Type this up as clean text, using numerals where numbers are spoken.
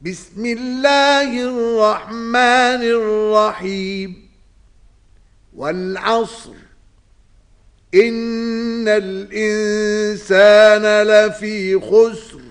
بسم الله الرحمن الرحيم والعصر إن الإنسان لفي خسر